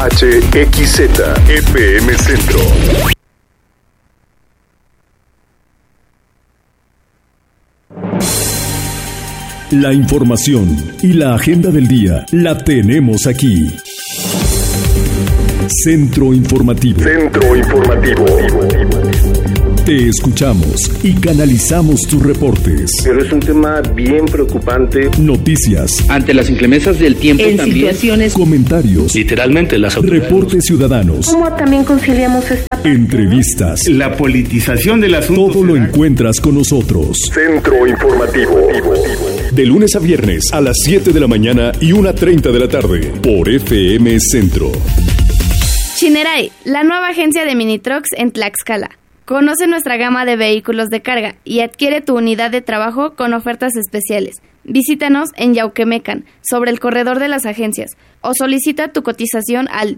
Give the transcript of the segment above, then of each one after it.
HXZ FM Centro. La información y la agenda del día la tenemos aquí. Centro Informativo. Centro Informativo. Te escuchamos y canalizamos tus reportes. Pero es un tema bien preocupante. Noticias. Ante las inclemencias del tiempo en también. Situaciones. Comentarios. Literalmente las autoridades. Reportes ciudadanos. ¿Cómo también conciliamos esta parte? Entrevistas. La politización del asunto. Todo lo encuentras con nosotros. Centro Informativo. De lunes a viernes a las 7 de la mañana y 1:30 de la tarde. Por FM Centro. Shinerai, la nueva agencia de Minitrucks en Tlaxcala. Conoce nuestra gama de vehículos de carga y adquiere tu unidad de trabajo con ofertas especiales. Visítanos en Yauquemecan, sobre el corredor de las agencias, o solicita tu cotización al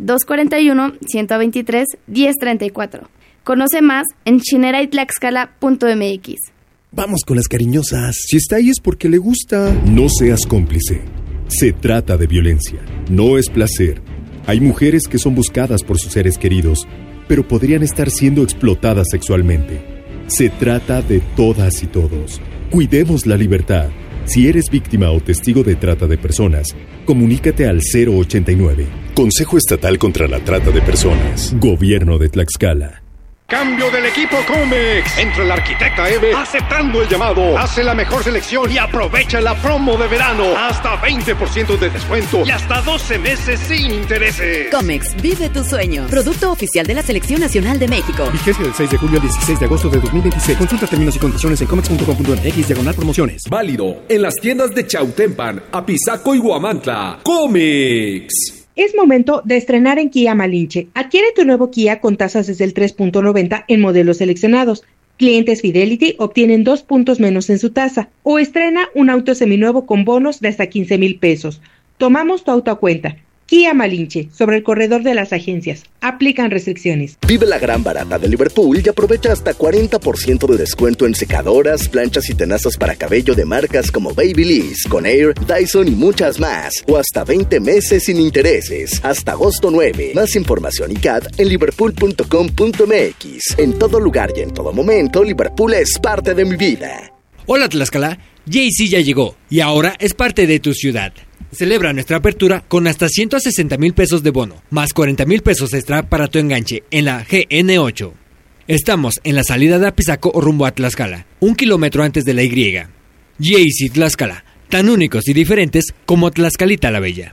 241-123-1034. Conoce más en shineraytlaxcala.mx. Vamos con las cariñosas. Si está ahí es porque le gusta. No seas cómplice. Se trata de violencia, no es placer. Hay mujeres que son buscadas por sus seres queridos, pero podrían estar siendo explotadas sexualmente. Se trata de todas y todos. Cuidemos la libertad. Si eres víctima o testigo de trata de personas, comunícate al 089. Consejo Estatal contra la Trata de Personas. Gobierno de Tlaxcala. Cambio del equipo Comex. Entra el arquitecta Eve aceptando el llamado. Hace la mejor selección y aprovecha la promo de verano. Hasta 20% de descuento y hasta 12 meses sin intereses. Comex, vive tu sueño. Producto oficial de la Selección Nacional de México. Vigencia del 6 de julio al 16 de agosto de 2026. Consulta términos y condiciones en comex.com.mx/promociones. Válido en las tiendas de Chautempan, Apizaco y Huamantla. Comex. Es momento de estrenar en Kia Malinche. Adquiere tu nuevo Kia con tasas desde el 3.90 en modelos seleccionados. Clientes Fidelity obtienen 2 puntos menos en su tasa. O estrena un auto seminuevo con bonos de hasta 15,000 pesos. Tomamos tu auto a cuenta. Kia Malinche, sobre el corredor de las agencias. Aplican restricciones. Vive la gran barata de Liverpool y aprovecha hasta 40% de descuento en secadoras, planchas y tenazas para cabello de marcas como Babyliss, Conair, Dyson y muchas más. O hasta 20 meses sin intereses. Hasta agosto 9. Más información y CAT en liverpool.com.mx. En todo lugar y en todo momento, Liverpool es parte de mi vida. Hola Tlaxcala, Jay-Z ya llegó y ahora es parte de tu ciudad. Celebra nuestra apertura con hasta 160,000 pesos de bono, más 40,000 pesos extra para tu enganche en la GN8. Estamos en la salida de Apizaco o rumbo a Tlaxcala, 1 kilómetro antes de la Y. Jay-Z Tlaxcala, tan únicos y diferentes como Tlaxcalita la Bella.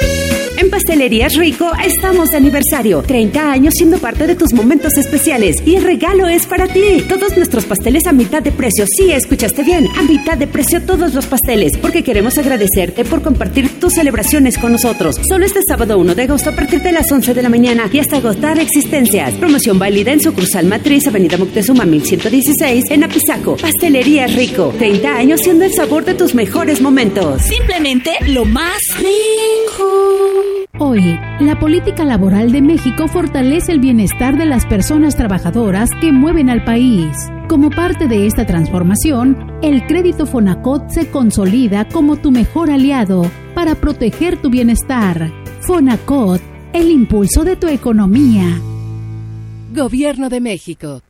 En Pastelerías Rico estamos de aniversario. 30 años siendo parte de tus momentos especiales. Y el regalo es para ti. Todos nuestros pasteles a mitad de precio. Sí, escuchaste bien. A mitad de precio todos los pasteles. Porque queremos agradecerte por compartir tus celebraciones con nosotros. Solo este sábado 1 de agosto a partir de las 11 de la mañana y hasta agotar existencias. Promoción válida en sucursal Matriz, Avenida Moctezuma 1116 en Apizaco. Pastelerías Rico. 30 años siendo el sabor de tus mejores momentos. Simplemente lo más rico. Hoy, la política laboral de México fortalece el bienestar de las personas trabajadoras que mueven al país. Como parte de esta transformación, el crédito Fonacot se consolida como tu mejor aliado para proteger tu bienestar. Fonacot, el impulso de tu economía. Gobierno de México.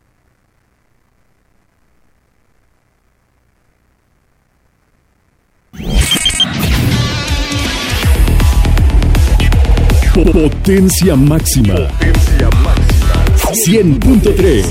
Potencia máxima. 100.3.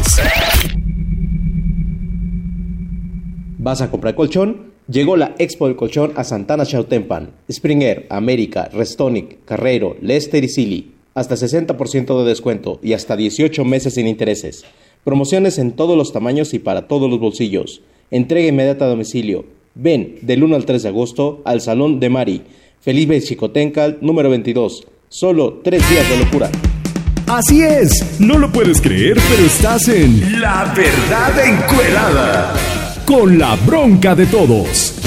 ¿Vas a comprar colchón? Llegó la Expo del Colchón a Santana Chautempan. Springer, América, Restonic, Carrero, Lester y Silly. Hasta 60% de descuento y hasta 18 meses sin intereses. Promociones en todos los tamaños y para todos los bolsillos. Entrega inmediata a domicilio. Ven del 1 al 3 de agosto al Salón de Mari. Felipe Chicotencal, número 22. Solo 3 días de locura. Así es, no lo puedes creer, pero estás en La Verdad Encuerada, con la bronca de todos.